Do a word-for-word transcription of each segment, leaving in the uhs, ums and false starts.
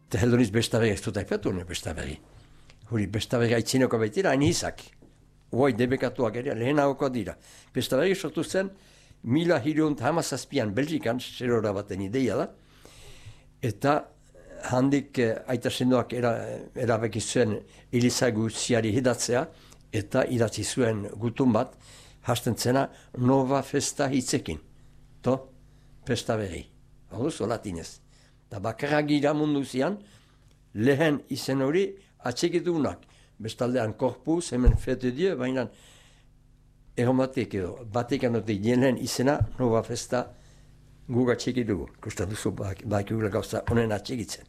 Eta heldoniz bestaberri ez dut aipatu, ne bestaberri. Hori bestaberri aitzineko baitira, hain izak. Hoi debekatuak ere, lehenagoko dira. Bestaberri sortu zen, mila hirunt hamazazpian Belgikan, zerora baten ideia da, eta handik eh, aita sendoak era, erabeki zuen Eliza guziari hidatzea, eta idatzi zuen gutun bat, hasten zena Nova Festa hitzekin. To, bestaberri. Hau duzu, latinez. Eta bakarra gira mundu zian, lehen izen hori atxekitunak. Bestaldean korpus, hemen fete dio, baina eromatek edo, batek anotik jenen izena Nova Festa guk atxekitugu. Kusta duzu bakigula gauza honen atxekitzen.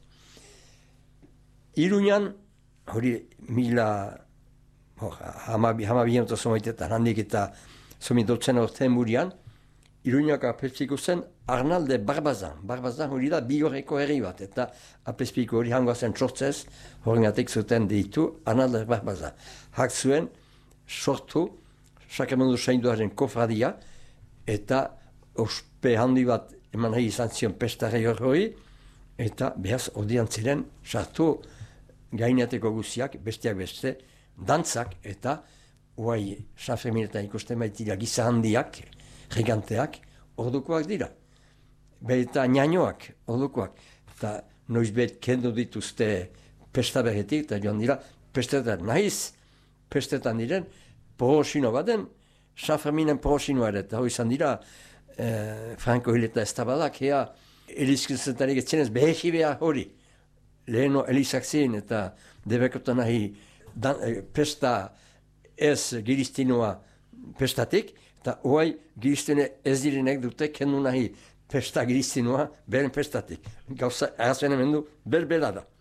Iruñan, hori mila hamabian eta somaitetan handik eta somintotzen orten burian, Iruñak apespiko zen Arnalde Barbazan. Barbazan hori da bigorreko herri bat, eta apespiko hori hangoa zen sortzez, horrengatik zuten deitu Arnalde Barbazan. Hak zuen sortu Sakramentu Sainduaren kofradia, eta ospe handi bat eman nahi izan zion pestare hori, eta behaz odian ziren sartu gainateko guziak, besteak beste, dantzak, eta huai San Ferminetan ikusten baitira giza handiak, giganteak, ordukoak dira. Eta ñañoak, ordukoak. Eta noizbet kendu dituzte pestaberretik, eta joan dira, pestetan nahiz, pestetan diren, porosino baden, San Ferminen porosinoa ere, eta hori izan dira, eh, Franco Hileta ez tabadak, ea, elizkizetarik etzenez, beheji behar hori. Leheno elizak zin, eta debekotan nahi, dan, eh, pesta ez giristinoa pestatik, eta hoai giristine ez direnek dute kendu nahi pesta giristinoa beren pestatik. Gauza, errazen hemen du, berbera da.